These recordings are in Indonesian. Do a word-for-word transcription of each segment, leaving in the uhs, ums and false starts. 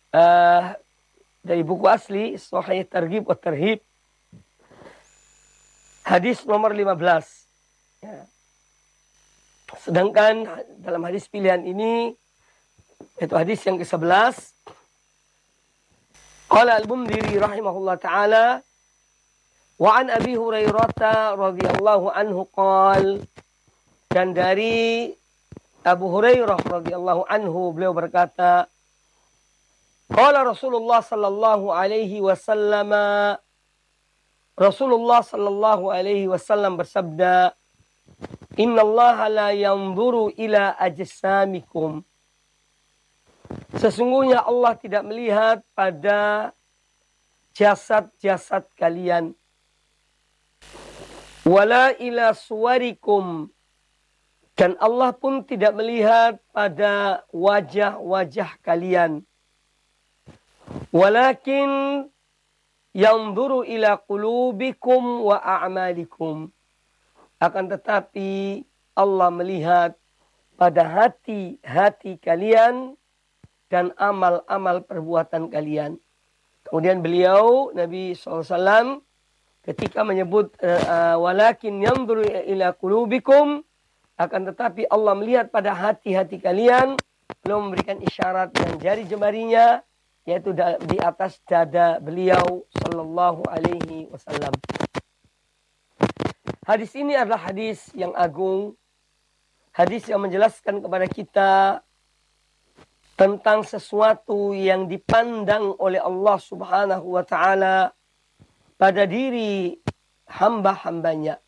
uh, dari buku asli Sahih Targhib wa Tarhib, hadis nomor lima belas. Ya. Sedangkan dalam hadis pilihan ini, yaitu hadis yang ke sebelas, qala al-Mundhiri rahimahullah ta'ala, wa an Abi Hurairah radhiyallahu anhu qala, dan dari Abu Hurairah radhiyallahu anhu beliau berkata, qala Rasulullah sallallahu alaihi wasallam, Rasulullah sallallahu alaihi wasallam bersabda, innallaha la yanzuru ila ajsamikum, sesungguhnya Allah tidak melihat pada jasad-jasad kalian, wala ila suwarikum, dan Allah pun tidak melihat pada wajah-wajah kalian, walakin yanzuru ila qulubikum wa a'malikum, akan tetapi Allah melihat pada hati-hati kalian dan amal-amal perbuatan kalian. Kemudian beliau, Nabi shallallahu alaihi wasallam, ketika menyebut uh, uh, walakin yanzuru ila qulubikum, akan tetapi Allah melihat pada hati-hati kalian, beliau memberikan isyarat dengan jari jemarinya, yaitu di atas dada beliau sallallahu alaihi wasallam. Hadis ini adalah hadis yang agung, hadis yang menjelaskan kepada kita tentang sesuatu yang dipandang oleh Allah Subhanahu wa taala pada diri hamba-hambanya.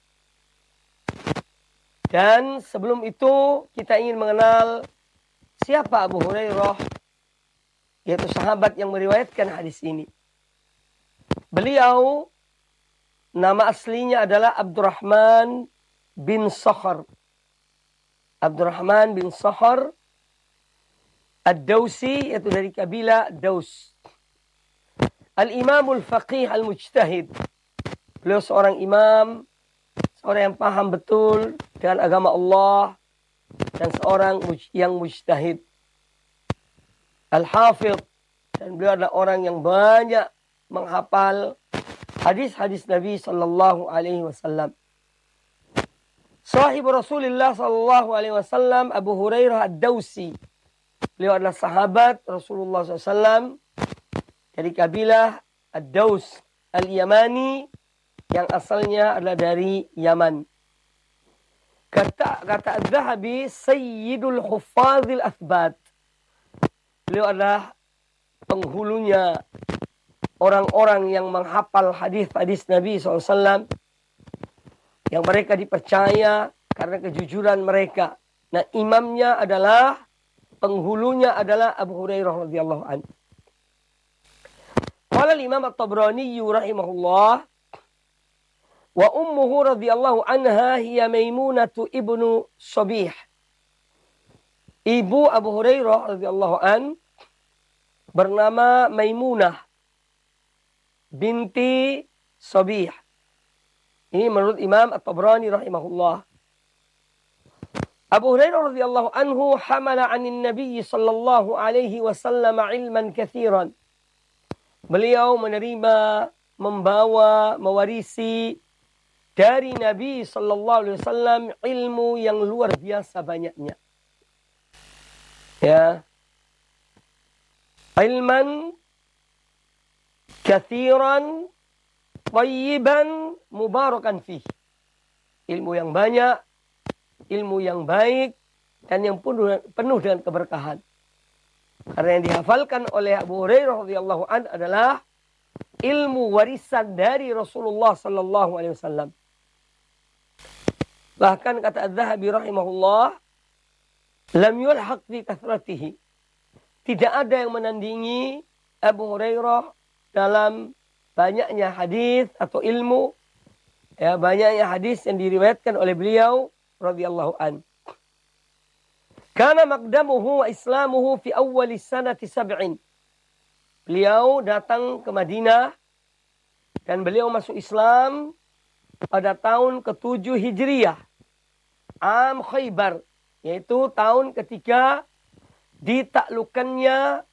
Dan sebelum itu kita ingin mengenal siapa Abu Hurairah, yaitu sahabat yang meriwayatkan hadis ini. Beliau nama aslinya adalah Abdurrahman bin Sakhr. Abdurrahman bin Sakhr Ad-Dawsi, yaitu dari kabilah Daus. Al-Imamul Faqih Al-Mujtahid. Beliau seorang imam, seorang yang paham betul dengan agama Allah, dan seorang yang mujtahid. Al-Hafidh, dan beliau adalah orang yang banyak menghafal hadis-hadis Nabi sallallahu alaihi wasallam. Sahib Rasulullah sallallahu alaihi wasallam Abu Hurairah Ad-Dawsi. Beliau adalah sahabat Rasulullah sallallahu alaihi wasallam dari kabilah Ad-Daws Al-Yamani, yang asalnya adalah dari Yaman. Kata kata Az-Zahabi, Sayyidul Huffazil Athbat. Beliau adalah penghulunya orang-orang yang menghafal hadis-hadis Nabi shallallahu alaihi wasallam, yang mereka dipercaya karena kejujuran mereka. Nah, imamnya adalah, penghulunya adalah Abu Hurairah radhiyallahu anhu. Qala al-Imam At-Tabrani rahimahullah, wa ummuhu radhiyallahu anha hiya Maimunatu ibnu Shabih. Ibu Abu Hurairah radhiyallahu an bernama Maimunah binti Shabih. Ini menurut Imam At-Tabrani rahimahullah. Abu Hurairah radhiyallahu anhu hamala 'anin Nabi sallallahu alaihi wasallam ilman katsiran. Beliau menerima, membawa, mewarisi dari Nabi sallallahu alaihi wasallam ilmu yang luar biasa banyaknya. Ya. Ilman katsiran thayyiban mubarakan fih. Ilmu yang banyak, ilmu yang baik, dan yang penuh, penuh dengan keberkahan. Karena yang dihafalkan oleh Abu Hurairah radhiyallahu anhu adalah ilmu warisan dari Rasulullah sallallahu alaihi wasallam. Bahkan kata Az-Zahabi rahimahullah, lam yulhaq fi kathratihi. Tidak ada yang menandingi Abu Hurairah dalam banyaknya hadis atau ilmu, ya, banyaknya hadis yang diriwayatkan oleh beliau radhiyallahu anhu. Kana maqdamuhu wa islamuhu fi awwali sanati sab'in. Beliau datang ke Madinah dan beliau masuk Islam pada tahun ketujuh Hijriyah. Am Khaybar, yaitu tahun ketika ditaklukkannya